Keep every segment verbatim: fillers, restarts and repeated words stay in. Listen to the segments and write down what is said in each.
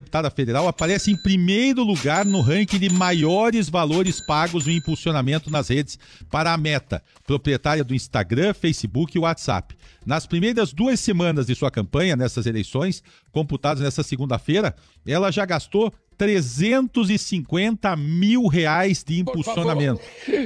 deputada federal aparece em primeiro lugar no ranking de maiores valores pagos no impulsionamento nas redes para a Meta, proprietária do Instagram, Facebook e WhatsApp. Nas primeiras duas semanas de sua campanha nessas eleições, computadas nessa segunda-feira, ela já gastou trezentos e cinquenta mil reais de impulsionamento.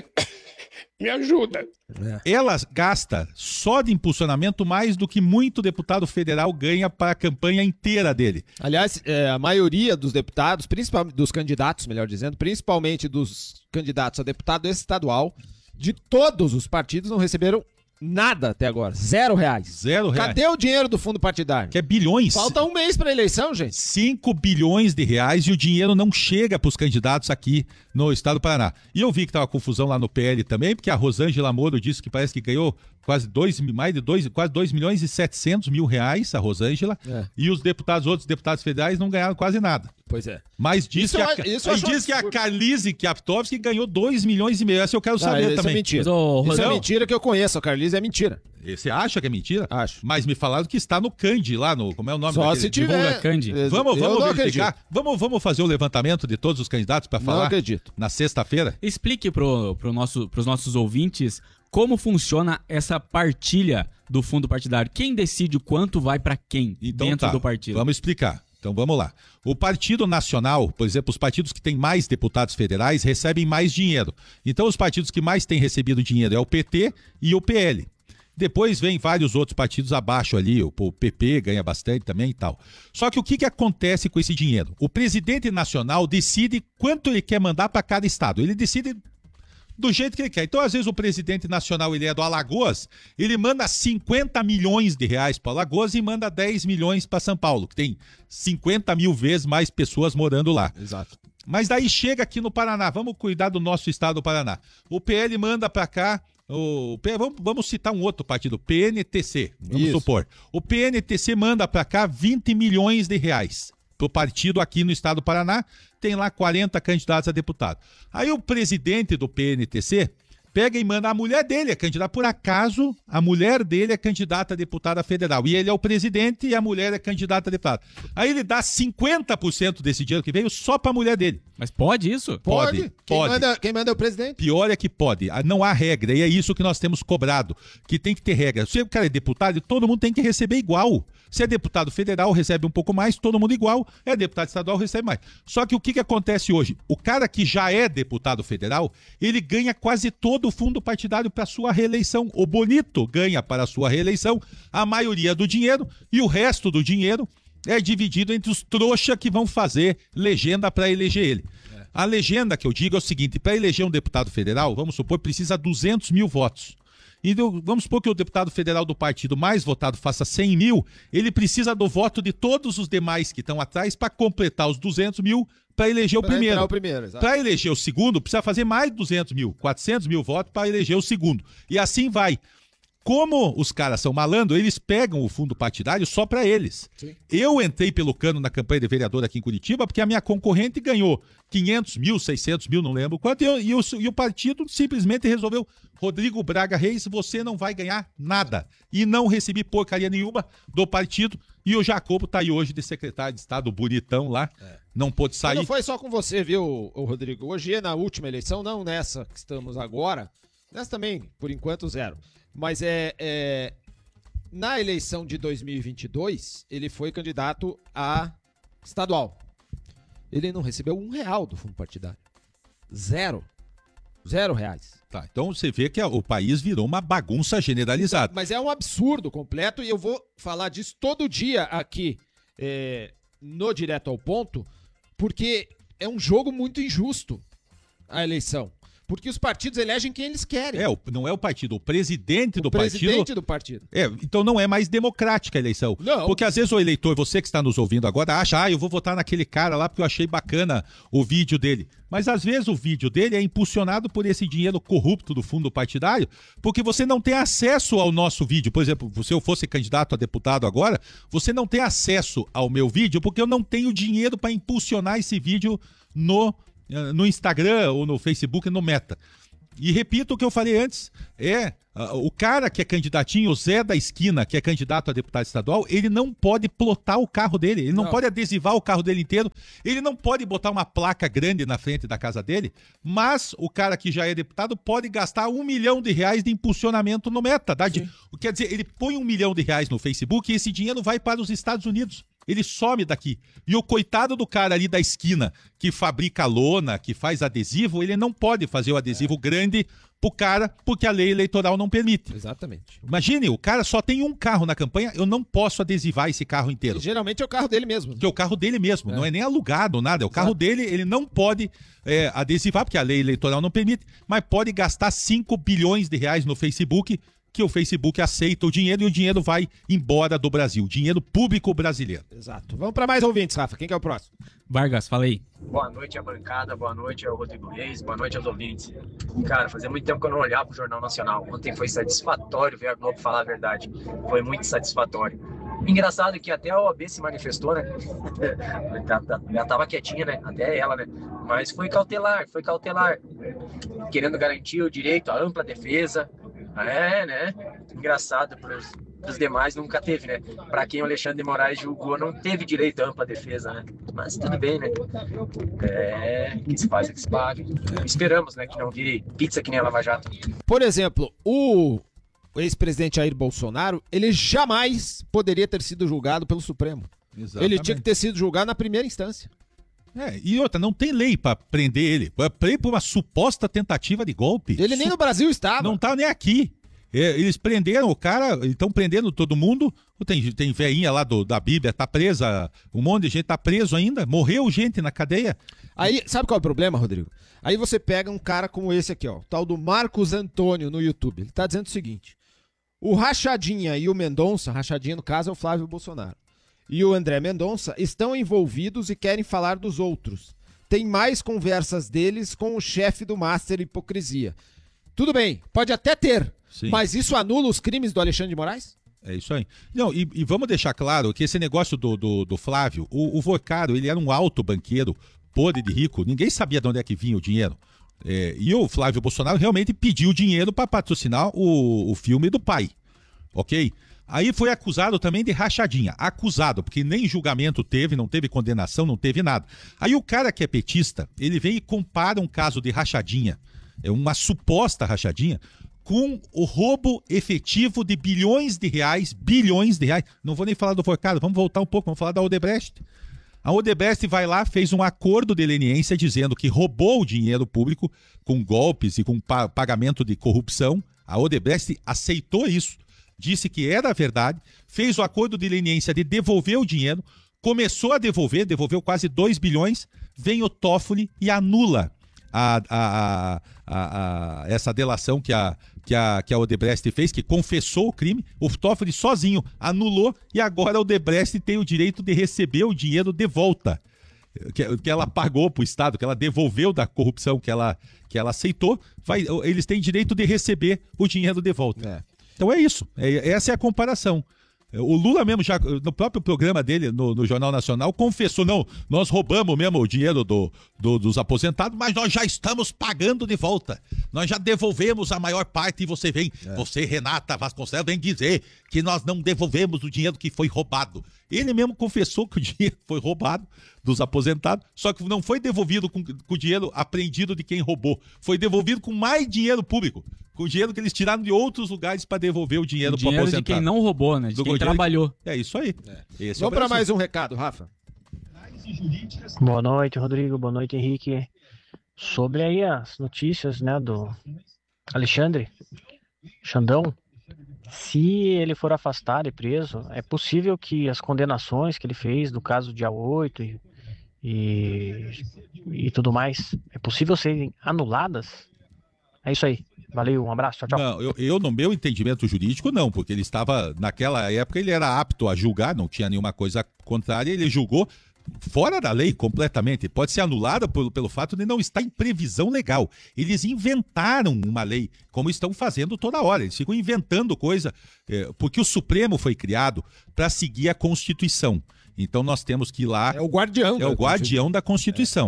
Me ajuda. Ela gasta só de impulsionamento mais do que muito deputado federal ganha para a campanha inteira dele. Aliás, é, a maioria dos deputados, principalmente dos candidatos, melhor dizendo, principalmente dos candidatos a deputado estadual, de todos os partidos não receberam nada até agora. Zero reais. Zero reais. Cadê o dinheiro do fundo partidário? Que é bilhões. Falta um mês para a eleição, gente. Cinco bilhões de reais e o dinheiro não chega para os candidatos aqui no estado do Paraná. E eu vi que estava confusão lá no P L também, porque a Rosângela Moro disse que parece que ganhou quase dois, mais de dois, quase dois milhões e setecentos mil reais, a Rosângela, é. E os deputados, outros deputados federais não ganharam quase nada. Pois é. Mas diz isso que, a, a, isso e diz que a Carlise Kaptovski ganhou dois milhões e meio. Essa eu quero saber isso também. É mentira. Mas, isso é mentira que eu conheço. A Carlise é mentira. Você acha que é mentira? Acho. Mas me falaram que está no Candi lá, no, como é o nome Só daquele? se tiver. Candi. Vamos, vamos verificar. Vamos, vamos fazer o levantamento de todos os candidatos para falar? Não acredito. Na sexta-feira? Explique pro, pro nosso, pros nossos ouvintes como funciona essa partilha do fundo partidário. Quem decide quanto vai para quem então, dentro tá. do partido? Vamos explicar. Então vamos lá. O Partido Nacional, por exemplo, os partidos que têm mais deputados federais recebem mais dinheiro. Então os partidos que mais têm recebido dinheiro é o P T e o P L. Depois vem vários outros partidos abaixo ali, o P P ganha bastante também e tal. Só que o que, que acontece com esse dinheiro? O presidente nacional decide quanto ele quer mandar para cada estado. Ele decide do jeito que ele quer. Então, às vezes, o presidente nacional, ele é do Alagoas, ele manda cinquenta milhões de reais para Alagoas e manda dez milhões para São Paulo, que tem cinquenta mil vezes mais pessoas morando lá. Exato. Mas daí chega aqui no Paraná, vamos cuidar do nosso estado do Paraná. O P L manda para cá, o, vamos, vamos citar um outro partido, o P N T C, vamos Isso. supor. O P N T C manda para cá vinte milhões de reais. Pro partido aqui no estado do Paraná, tem lá quarenta candidatos a deputado. Aí o presidente do P N T C pega e manda a mulher dele, é candidata. Por acaso, a mulher dele é candidata a deputada federal. E ele é o presidente e a mulher é candidata a deputada. Aí ele dá cinquenta por cento desse dinheiro que veio só pra mulher dele. Mas pode isso? Pode. Pode. Quem, pode. Manda, quem manda é o presidente. Pior é que pode. Não há regra. E é isso que nós temos cobrado. Que tem que ter regra. Se o cara é deputado, todo mundo tem que receber igual. Se é deputado federal, recebe um pouco mais, todo mundo igual. É deputado estadual, recebe mais. Só que o que, que acontece hoje? O cara que já é deputado federal, ele ganha quase todo o fundo partidário para sua reeleição. O bonito ganha para a sua reeleição a maioria do dinheiro e o resto do dinheiro é dividido entre os trouxa que vão fazer legenda para eleger ele. É. A legenda que eu digo é o seguinte, para eleger um deputado federal, vamos supor, precisa duzentos mil votos. E vamos supor que o deputado federal do partido mais votado faça cem mil, ele precisa do voto de todos os demais que estão atrás para completar os duzentos mil para eleger pra o primeiro. primeiro para eleger o segundo, precisa fazer mais de duzentos mil, quatrocentos mil votos para eleger o segundo. E assim vai. Como os caras são malandros, eles pegam o fundo partidário só para eles. Sim. Eu entrei pelo cano na campanha de vereador aqui em Curitiba porque a minha concorrente ganhou quinhentos mil, seiscentos mil, não lembro quanto, e, eu, e, o, e o partido simplesmente resolveu, Rodrigo Braga Reis, você não vai ganhar nada. E não recebi porcaria nenhuma do partido, e o Jacobo tá aí hoje de secretário de Estado, bonitão lá, é. Não pôde sair. Mas não foi só com você, viu, Rodrigo? Hoje, na última eleição, não nessa que estamos agora, nessa também, por enquanto, zero. Mas é, é na eleição de dois mil e vinte e dois, ele foi candidato a estadual. Ele não recebeu um real do fundo partidário. Zero. Zero reais. Tá, então você vê que o país virou uma bagunça generalizada. Mas é um absurdo completo e eu vou falar disso todo dia aqui é, no Direto ao Ponto, porque é um jogo muito injusto a eleição. Porque os partidos elegem quem eles querem. É, não é o partido, o presidente do o partido. O presidente do partido. É, então não é mais democrática a eleição. Não. Porque às vezes o eleitor, você que está nos ouvindo agora, acha, ah, eu vou votar naquele cara lá porque eu achei bacana o vídeo dele. Mas às vezes o vídeo dele é impulsionado por esse dinheiro corrupto do fundo partidário, porque você não tem acesso ao nosso vídeo. Por exemplo, se eu fosse candidato a deputado agora, você não tem acesso ao meu vídeo porque eu não tenho dinheiro para impulsionar esse vídeo no no Instagram ou no Facebook, no Meta. E repito o que eu falei antes, é Uh, o cara que é candidatinho, o Zé da esquina, que é candidato a deputado estadual, ele não pode plotar o carro dele, ele não, não pode adesivar o carro dele inteiro, ele não pode botar uma placa grande na frente da casa dele, mas o cara que já é deputado pode gastar um milhão de reais de impulsionamento no Meta. Tá? De, quer dizer, ele põe um milhão de reais no Facebook e esse dinheiro vai para os Estados Unidos. Ele some daqui. E o coitado do cara ali da esquina, que fabrica lona, que faz adesivo, ele não pode fazer o adesivo é. grande pro cara, porque a lei eleitoral não permite. Exatamente. Imagine, o cara só tem um carro na campanha, eu não posso adesivar esse carro inteiro. E geralmente é o carro dele mesmo. Que é o carro dele mesmo, é. não é nem alugado, nada. É o Exato. carro dele, ele não pode é, adesivar, porque a lei eleitoral não permite, mas pode gastar cinco bilhões de reais no Facebook, que o Facebook aceita o dinheiro e o dinheiro vai embora do Brasil. Dinheiro público brasileiro. Exato. Vamos para mais ouvintes, Rafa. Quem que é o próximo? Vargas, fala aí. Boa noite à bancada, boa noite ao Rodrigo Reis, boa noite aos ouvintes. Cara, fazia muito tempo que eu não olhava pro Jornal Nacional. Ontem foi satisfatório ver a Globo falar a verdade. Foi muito satisfatório. Engraçado que até a O A B se manifestou, né? Já tava quietinha, né? Até ela, né? Mas foi cautelar, foi cautelar. Querendo garantir o direito à ampla defesa. É, né? Engraçado, para os demais nunca teve, né? Para quem o Alexandre de Moraes julgou, não teve direito à ampla defesa, né? Mas tudo bem, né? É, que se faz é que se pague. Esperamos, né? Que não vire pizza que nem a Lava Jato. Por exemplo, o ex-presidente Jair Bolsonaro, ele jamais poderia ter sido julgado pelo Supremo. Exatamente. Ele tinha que ter sido julgado na primeira instância. É, e outra, não tem lei pra prender ele. Pra prender por uma suposta tentativa de golpe. Ele nem no Brasil estava. Não tá nem aqui. É, eles prenderam o cara, estão prendendo todo mundo. Tem, tem veinha lá do, da Bíblia, tá presa. Um monte de gente tá preso ainda. Morreu gente na cadeia. Aí, sabe qual é o problema, Rodrigo? Aí você pega um cara como esse aqui, ó, o tal do Marcos Antônio no YouTube. Ele tá dizendo o seguinte: o Rachadinha e o Mendonça, Rachadinha no caso é o Flávio Bolsonaro, e o André Mendonça estão envolvidos e querem falar dos outros. Tem mais conversas deles com o chefe do Master Hipocrisia. Tudo bem, pode até ter, Sim. mas isso anula os crimes do Alexandre de Moraes? É isso aí. Não, e, e vamos deixar claro que esse negócio do, do, do Flávio, o, o Vocaro, ele era um alto banqueiro, podre de rico, ninguém sabia de onde é que vinha o dinheiro. É, e o Flávio Bolsonaro realmente pediu dinheiro para patrocinar o, o filme do pai, ok? Aí foi acusado também de rachadinha. Acusado, porque nem julgamento teve, não teve condenação, não teve nada. Aí o cara que é petista, ele vem e compara um caso de rachadinha, é uma suposta rachadinha, com o roubo efetivo de bilhões de reais, bilhões de reais. Não vou nem falar do Forcado, vamos voltar um pouco, vamos falar da Odebrecht. A Odebrecht vai lá, fez um acordo de leniência dizendo que roubou o dinheiro público com golpes e com pa- pagamento de corrupção. A Odebrecht aceitou isso. Disse que era verdade, fez o acordo de leniência de devolver o dinheiro, começou a devolver, devolveu quase dois bilhões, vem o Toffoli e anula a, a, a, a, essa delação que a, que, a, que a Odebrecht fez, que confessou o crime. O Toffoli sozinho anulou e agora a Odebrecht tem o direito de receber o dinheiro de volta, que, que ela pagou para o Estado, que ela devolveu da corrupção que ela, que ela aceitou. Vai, eles têm direito de receber o dinheiro de volta. É. Então é isso, é, essa é a comparação. O Lula mesmo, já no próprio programa dele, no, no Jornal Nacional, confessou, não, nós roubamos mesmo o dinheiro do, do, dos aposentados, mas nós já estamos pagando de volta. Nós já devolvemos a maior parte e você vem, é. você, Renata Vasconcelos, vem dizer que nós não devolvemos o dinheiro que foi roubado. Ele mesmo confessou que o dinheiro foi roubado dos aposentados, só que não foi devolvido com, com o dinheiro apreendido de quem roubou, foi devolvido com mais dinheiro público. Com o dinheiro que eles tiraram de outros lugares para devolver o dinheiro para o aposentado. De quem não roubou, né? De Do quem trabalhou. Que... É isso aí. É. Vamos para mais um recado, Rafa. Boa noite, Rodrigo. Boa noite, Henrique. Sobre aí as notícias, né, do Alexandre Xandão, se ele for afastado e preso, é possível que as condenações que ele fez do caso dia oito e, e, e tudo mais, é possível serem anuladas? É isso aí. Valeu, um abraço, tchau, tchau. Não, eu, eu, no meu entendimento jurídico, não, porque ele estava, naquela época, ele era apto a julgar, não tinha nenhuma coisa contrária, ele julgou fora da lei completamente. Pode ser anulado pelo, pelo fato de não estar em previsão legal. Eles inventaram uma lei, como estão fazendo toda hora. Eles ficam inventando coisa, é, porque o Supremo foi criado para seguir a Constituição. Então nós temos que ir lá... É o guardião. É o guardião da Constituição.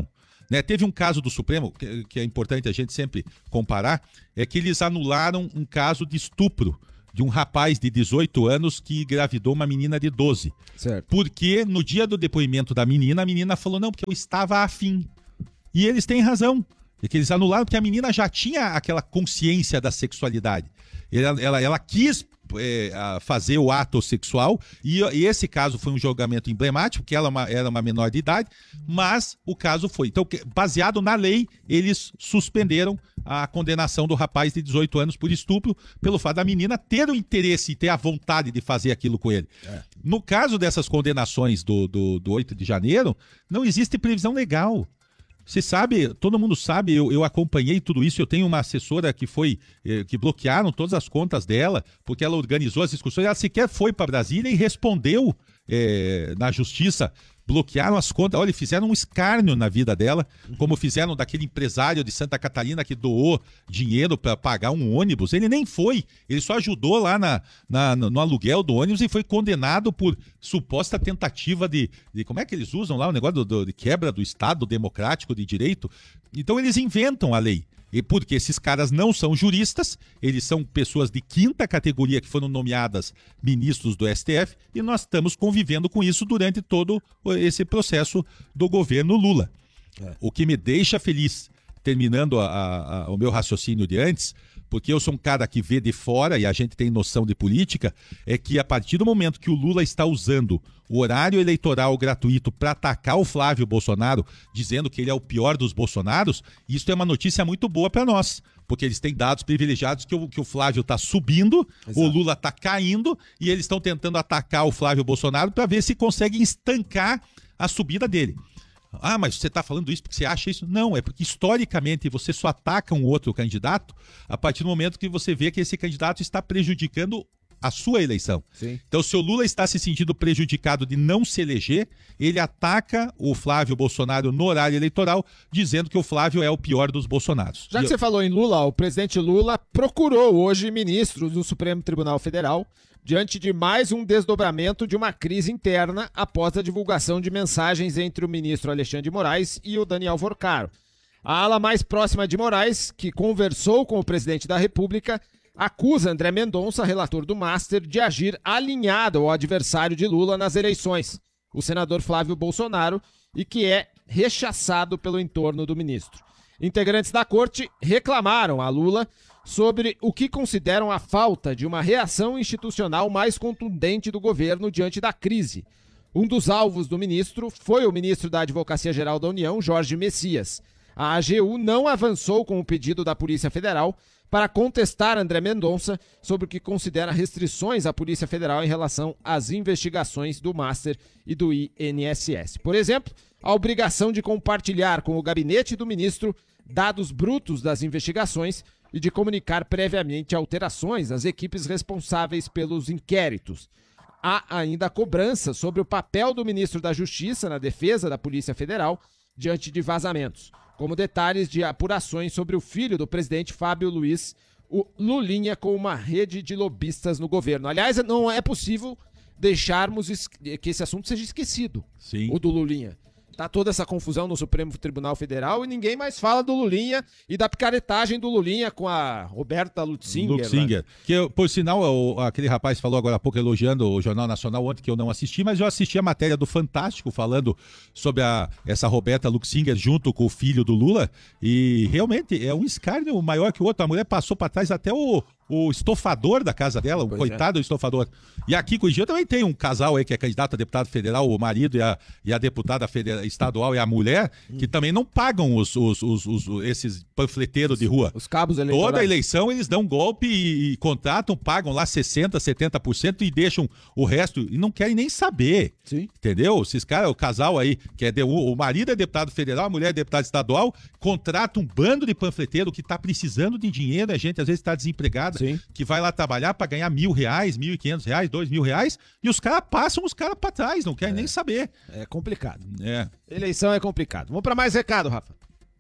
Né? Teve um caso do Supremo, que, que é importante a gente sempre comparar, é que eles anularam um caso de estupro de um rapaz de dezoito anos que engravidou uma menina de doze. Certo. Porque no dia do depoimento da menina, a menina falou, não, porque eu estava afim. E eles têm razão. É que eles anularam porque a menina já tinha aquela consciência da sexualidade. Ela, ela, ela quis é, fazer o ato sexual e, e esse caso foi um julgamento emblemático, porque ela uma, era uma menor de idade, mas o caso foi. Então, baseado na lei, eles suspenderam a condenação do rapaz de dezoito anos por estupro, pelo fato da menina ter o interesse e ter a vontade de fazer aquilo com ele. É. No caso dessas condenações do, do, do oito de janeiro, não existe previsão legal. Você sabe, todo mundo sabe, eu, eu acompanhei tudo isso, eu tenho uma assessora que foi, eh, que bloquearam todas as contas dela, porque ela organizou as discussões, ela sequer foi para Brasília e respondeu eh, na justiça, bloquearam as contas, olha, fizeram um escárnio na vida dela, como fizeram daquele empresário de Santa Catarina que doou dinheiro para pagar um ônibus, ele nem foi, ele só ajudou lá na, na, no aluguel do ônibus e foi condenado por suposta tentativa de, de como é que eles usam lá, o negócio do, do, de quebra do Estado democrático de direito. Então eles inventam a lei. E porque esses caras não são juristas, eles são pessoas de quinta categoria que foram nomeadas ministros do S T F e nós estamos convivendo com isso durante todo esse processo do governo Lula. É. O que me deixa feliz, terminando a, a, a, o meu raciocínio de antes, porque eu sou um cara que vê de fora e a gente tem noção de política, é que a partir do momento que o Lula está usando o horário eleitoral gratuito para atacar o Flávio Bolsonaro, dizendo que ele é o pior dos Bolsonaros, isso é uma notícia muito boa para nós, porque eles têm dados privilegiados que o, que o Flávio está subindo, exato, o Lula está caindo e eles estão tentando atacar o Flávio Bolsonaro para ver se conseguem estancar a subida dele. Ah, mas você está falando isso porque você acha isso? Não, é porque historicamente você só ataca um outro candidato a partir do momento que você vê que esse candidato está prejudicando a sua eleição. Sim. Então, se o Lula está se sentindo prejudicado de não se eleger, ele ataca o Flávio Bolsonaro no horário eleitoral, dizendo que o Flávio é o pior dos Bolsonaros. Já que eu... você falou em Lula, o presidente Lula procurou hoje ministros do Supremo Tribunal Federal diante de mais um desdobramento de uma crise interna após a divulgação de mensagens entre o ministro Alexandre de Moraes e o Daniel Vorcaro. A ala mais próxima de Moraes, que conversou com o presidente da República, acusa André Mendonça, relator do Master, de agir alinhado ao adversário de Lula nas eleições, o senador Flávio Bolsonaro, e que é rechaçado pelo entorno do ministro. Integrantes da corte reclamaram a Lula sobre o que consideram a falta de uma reação institucional mais contundente do governo diante da crise. Um dos alvos do ministro foi o ministro da Advocacia Geral da União, Jorge Messias. A A G U não avançou com o pedido da Polícia Federal para contestar André Mendonça sobre o que considera restrições à Polícia Federal em relação às investigações do Master e do I N S S. Por exemplo, a obrigação de compartilhar com o gabinete do ministro dados brutos das investigações e de comunicar previamente alterações às equipes responsáveis pelos inquéritos. Há ainda a cobrança sobre o papel do ministro da Justiça na defesa da Polícia Federal diante de vazamentos, como detalhes de apurações sobre o filho do presidente Fábio Luiz, o Lulinha, com uma rede de lobistas no governo. Aliás, não é possível deixarmos que esse assunto seja esquecido, Sim. o do Lulinha. Tá toda essa confusão no Supremo Tribunal Federal e ninguém mais fala do Lulinha e da picaretagem do Lulinha com a Roberta Lutzinger. Lutzinger. Né? Que, por sinal, o, aquele rapaz falou agora há pouco elogiando o Jornal Nacional ontem, que eu não assisti, mas eu assisti a matéria do Fantástico falando sobre a, essa Roberta Lutzinger junto com o filho do Lula e realmente é um escárnio maior que o outro. A mulher passou para trás até o... o estofador da casa dela, o pois coitado é. estofador. E aqui com o Gia também tem um casal aí que é candidato a deputado federal, o marido e a, e a deputada federal, estadual e a mulher, hum. que também não pagam os, os, os, os, esses panfleteiros de rua. Os cabos eleitorais. Toda eleição eles dão um golpe e, e contratam, pagam lá sessenta por cento, setenta por cento e deixam o resto e não querem nem saber. Sim. Entendeu? Esses caras, o casal aí, que é de, o, o marido é deputado federal, a mulher é deputada estadual, contrata um bando de panfleteiro que está precisando de dinheiro, a gente às vezes está desempregado. Sim. Que vai lá trabalhar para ganhar mil reais, mil e quinhentos reais, dois mil reais, e os caras passam os caras para trás, não querem é. nem saber. É complicado. É. Eleição é complicado. Vamos para mais recado, Rafa.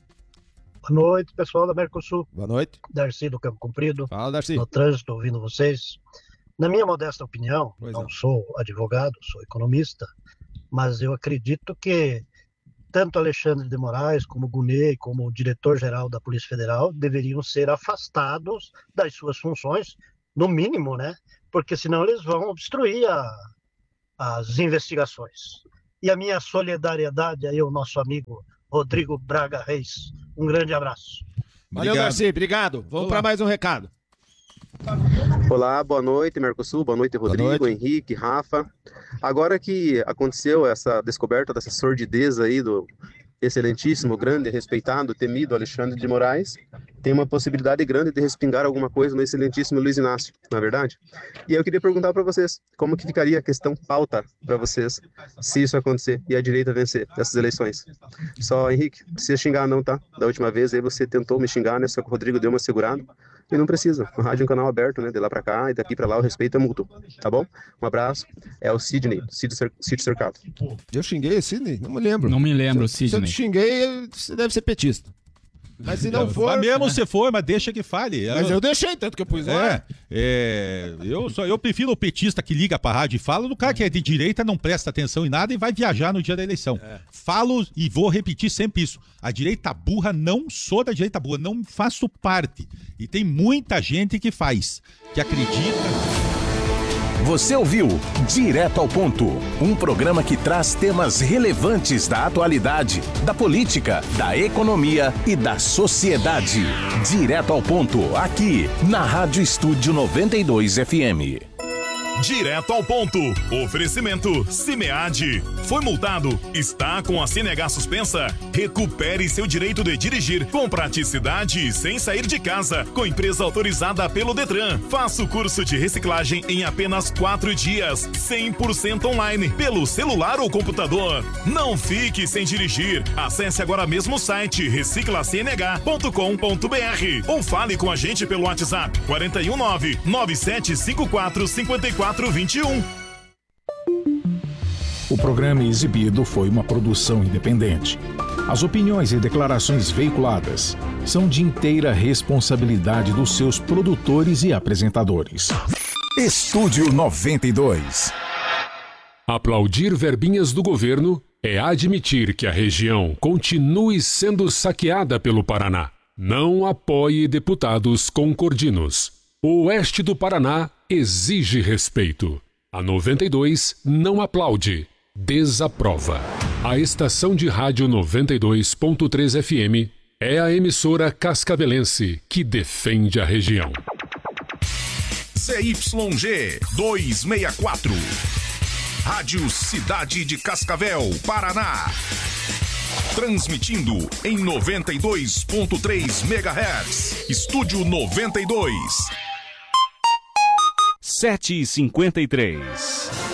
Boa noite, pessoal da Mercosul. Boa noite. Darcy do Campo Comprido. Fala, Darcy. No trânsito, ouvindo vocês. Na minha modesta opinião, pois não é. sou advogado, sou economista, mas eu acredito que tanto Alexandre de Moraes, como Guney, como o diretor-geral da Polícia Federal, deveriam ser afastados das suas funções, no mínimo, né? Porque senão eles vão obstruir a, as investigações. E a minha solidariedade aí ao nosso amigo Rodrigo Braga Reis. Um grande abraço. Valeu, Obrigado. Darcy, obrigado. Vamos para mais um recado. Olá, boa noite, Mercosul, boa noite, Rodrigo, noite. Henrique, Rafa. Agora que aconteceu essa descoberta dessa sordidez aí do excelentíssimo, grande, respeitado, temido Alexandre de Moraes, tem uma possibilidade grande de respingar alguma coisa no excelentíssimo Luiz Inácio, não é verdade? E eu queria perguntar para vocês, como que ficaria a questão pauta para vocês se isso acontecer e a direita vencer essas eleições? Só, Henrique, não precisa xingar não, tá? Da última vez aí você tentou me xingar, né? Só que o Rodrigo deu uma segurada. E não precisa. O rádio é um canal aberto, né? De lá pra cá e daqui pra lá o respeito é mútuo. Tá bom? Um abraço. É o Sidney, Cid Cer- Cid Cercado. Eu xinguei o Sidney? Não me lembro. Não me lembro, Se eu Sidney. te xinguei, você deve ser petista. Mas se não for... Mas mesmo se for, mas deixa que fale. Mas eu deixei, tanto que eu pus lá. É, é eu, só, eu prefiro o petista que liga pra rádio e fala do cara que é de direita, não presta atenção em nada e vai viajar no dia da eleição. É. Falo e vou repetir sempre isso. A direita burra, não sou da direita burra, não faço parte. E tem muita gente que faz, que acredita... Você ouviu Direto ao Ponto, um programa que traz temas relevantes da atualidade, da política, da economia e da sociedade. Direto ao Ponto, aqui na Rádio Estúdio noventa e dois F M. Direto ao ponto. Oferecimento Cimead. Foi multado? Está com a C N H suspensa? Recupere seu direito de dirigir com praticidade e sem sair de casa. Com empresa autorizada pelo Detran. Faça o curso de reciclagem em apenas quatro dias. cem por cento online, pelo celular ou computador. Não fique sem dirigir. Acesse agora mesmo o site recicla c n h ponto com ponto b r ou fale com a gente pelo WhatsApp quatro um nove, nove sete cinco quatro, cinco quatro dois um. O programa exibido foi uma produção independente. As opiniões e declarações veiculadas são de inteira responsabilidade dos seus produtores e apresentadores. Estúdio noventa e dois. Aplaudir verbinhas do governo é admitir que a região continue sendo saqueada pelo Paraná. Não apoie deputados concordinos. O oeste do Paraná exige respeito. A noventa e dois não aplaude, desaprova. A estação de rádio noventa e dois ponto três F M é a emissora cascavelense que defende a região. C Y G duzentos e sessenta e quatro. Rádio Cidade de Cascavel, Paraná. Transmitindo em noventa e dois ponto três megahertz. Estúdio noventa e dois. sete e cinquenta e três.